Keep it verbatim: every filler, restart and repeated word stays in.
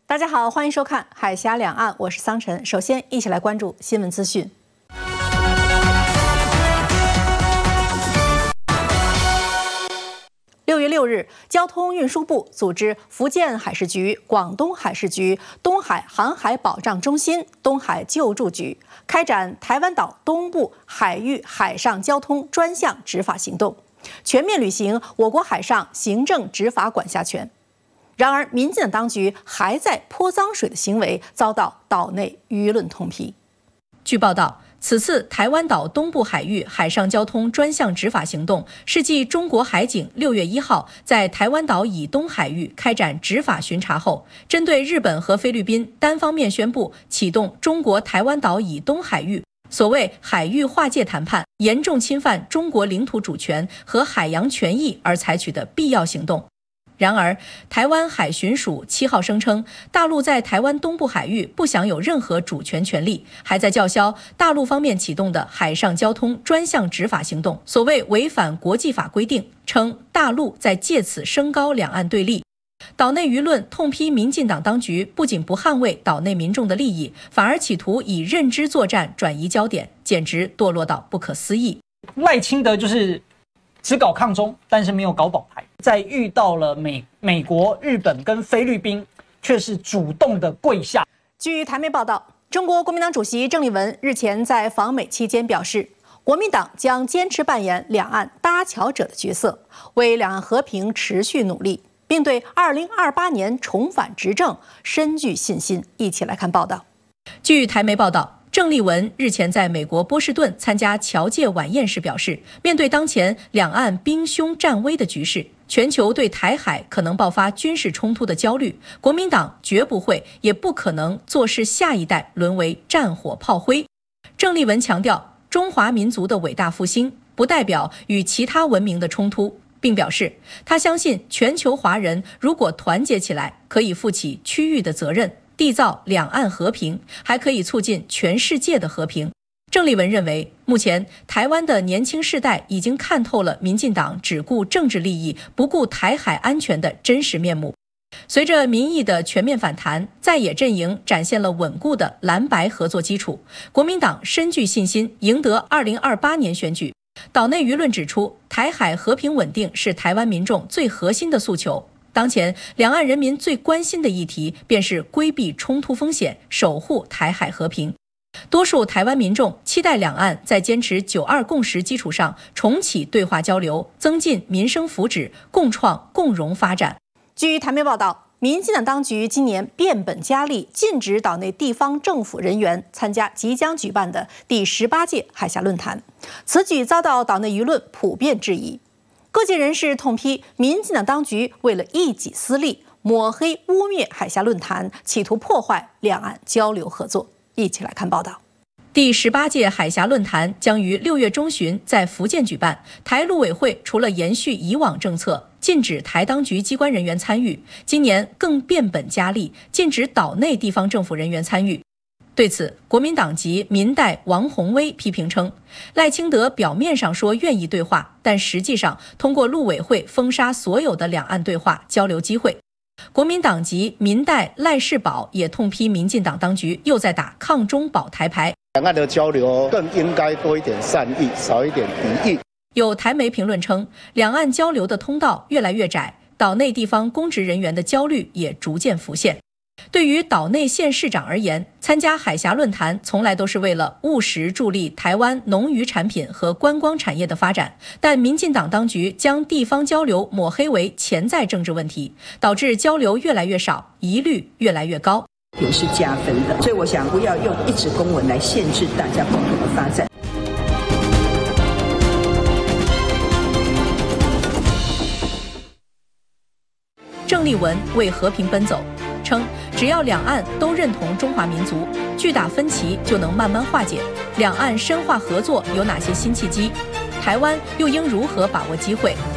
大家好，欢迎收看《海峡两岸》，我是桑晨。首先，一起来关注新闻资讯。六月六日，交通运输部组织福建海事局、广东海事局、东海航海保障中心、东海救助局开展台湾岛东部海域海上交通专项执法行动，全面履行我国海上行政执法管辖权。然而，民进党当局还在泼脏水的行为遭到岛内舆论痛批。据报道，此次台湾岛东部海域海上交通专项执法行动是继中国海警六月一号在台湾岛以东海域开展执法巡查后，针对日本和菲律宾单方面宣布启动中国台湾岛以东海域所谓海域划界谈判，严重侵犯中国领土主权和海洋权益而采取的必要行动。然而，台湾海巡署七号声称，大陆在台湾东部海域不享有任何主权权利，还在叫嚣大陆方面启动的海上交通专项执法行动，所谓违反国际法规定，称大陆在借此升高两岸对立。岛内舆论痛批民进党当局不仅不捍卫岛内民众的利益，反而企图以认知作战转移焦点，简直堕落到不可思议。 赖清德就是只搞抗中，但是没有搞保台，在遇到了美美国、日本跟菲律宾，却是主动的跪下。 据台媒报道，中国国民党主席郑丽文日前在访美期间表示，国民党将坚持扮演两岸搭桥者的角色，为两岸和平持续努力，并对二零二八年重返执政深具信心。一起来看报道。据台媒报道，郑丽文日前在美国波士顿参加侨界晚宴时表示，面对当前两岸兵凶战危的局势，全球对台海可能爆发军事冲突的焦虑，国民党绝不会也不可能坐视下一代沦为战火炮灰。郑丽文强调，中华民族的伟大复兴不代表与其他文明的冲突，并表示他相信全球华人如果团结起来，可以负起区域的责任，缔造两岸和平，还可以促进全世界的和平。郑丽文认为，目前台湾的年轻世代已经看透了民进党只顾政治利益、不顾台海安全的真实面目。随着民意的全面反弹，在野阵营展现了稳固的蓝白合作基础，国民党深具信心赢得二零二八年选举。岛内舆论指出，台海和平稳定是台湾民众最核心的诉求。当前两岸人民最关心的议题便是规避冲突风险，守护台海和平。多数台湾民众期待两岸在坚持九二共识基础上重启对话交流，增进民生福祉，共创共荣发展。据台媒报道，民进党当局今年变本加厉，禁止岛内地方政府人员参加即将举办的第十八届海峡论坛，此举遭到岛内舆论普遍质疑。各界人士痛批民进党当局为了一己私利，抹黑污蔑海峡论坛，企图破坏两岸交流合作。一起来看报道。第十八届海峡论坛将于六月中旬在福建举办。台陆委会除了延续以往政策，禁止台当局机关人员参与，今年更变本加厉，禁止岛内地方政府人员参与。对此，国民党籍民代王宏威批评称，赖清德表面上说愿意对话，但实际上通过陆委会封杀所有的两岸对话交流机会。国民党籍民代赖世宝也痛批民进党当局又在打抗中保台牌， 两岸的交流更应该多一点善意，少一点敌意。 有台媒评论称，两岸交流的通道越来越窄，岛内地方公职人员的焦虑也逐渐浮现。对于岛内县市长而言，参加海峡论坛从来都是为了务实助力台湾农渔产品和观光产业的发展，但民进党当局将地方交流抹黑为潜在政治问题，导致交流越来越少，疑虑越来越高， 也是加分的。所以我想不要用一纸公文来限制大家共同的发展。 郑丽文为和平奔走，称只要两岸都认同中华民族，巨大分歧就能慢慢化解。两岸深化合作有哪些新契机？台湾又应如何把握机会？